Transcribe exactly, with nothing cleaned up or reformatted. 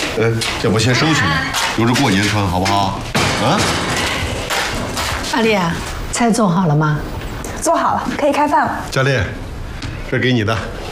呃，要不先收起来，留着过年穿，好不好？啊？ 阿丽啊，菜做好了吗？ 做好了，可以开饭了。 教练，这给你的。